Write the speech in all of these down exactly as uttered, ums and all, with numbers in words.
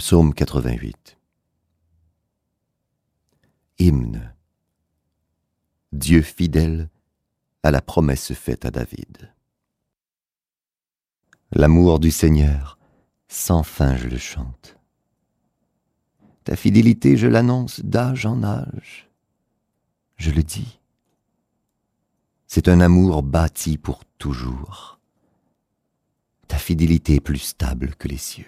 Psaume quatre-vingt-huit. Hymne. Dieu fidèle à la promesse faite à David. L'amour du Seigneur, sans fin je le chante. Ta fidélité, je l'annonce d'âge en âge. Je le dis. C'est un amour bâti pour toujours. Ta fidélité est plus stable que les cieux.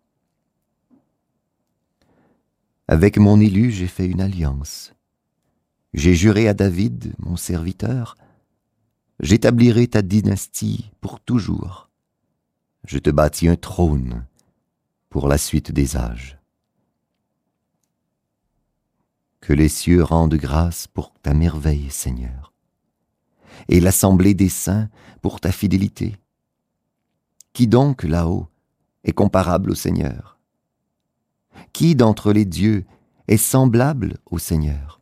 Avec mon élu, j'ai fait une alliance. J'ai juré à David, mon serviteur, j'établirai ta dynastie pour toujours. Je te bâtis un trône pour la suite des âges. Que les cieux rendent grâce pour ta merveille, Seigneur, et l'assemblée des saints pour ta fidélité. Qui donc, là-haut, est comparable au Seigneur? Qui d'entre les dieux est semblable au Seigneur?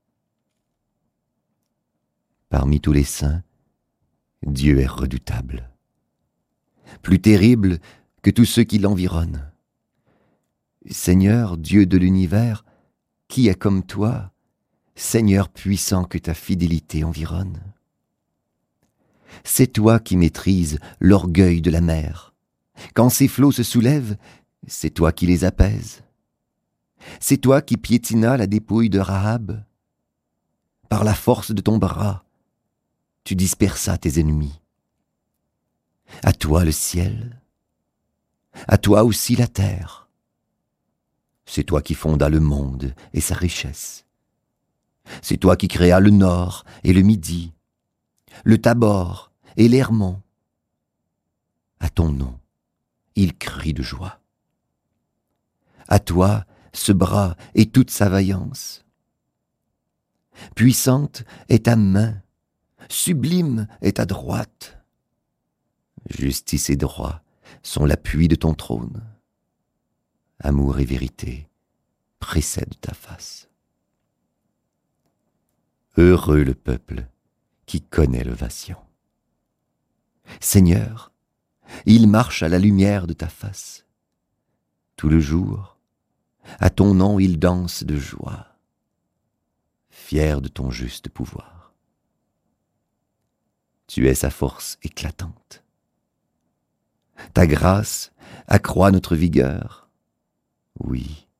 Parmi tous les saints, Dieu est redoutable, plus terrible que tous ceux qui l'environnent. Seigneur, Dieu de l'univers, qui est comme toi, Seigneur puissant que ta fidélité environne? C'est toi qui maîtrises l'orgueil de la mer. Quand ses flots se soulèvent, c'est toi qui les apaises. C'est toi qui piétinas la dépouille de Rahab. Par la force de ton bras, tu dispersas tes ennemis. À toi le ciel, à toi aussi la terre. C'est toi qui fondas le monde et sa richesse. C'est toi qui créas le nord et le midi, le Tabor et l'Hermon. À ton nom, ils crient de joie. À toi, ce bras et toute sa vaillance. Puissante est ta main, sublime est ta droite. Justice et droit sont l'appui de ton trône. Amour et vérité précèdent ta face. Heureux le peuple qui connaît l'ovation. Seigneur, il marche à la lumière de ta face. Tout le jour, à ton nom il danse de joie, fier de ton juste pouvoir. Tu es sa force éclatante. Ta grâce accroît notre vigueur. Oui,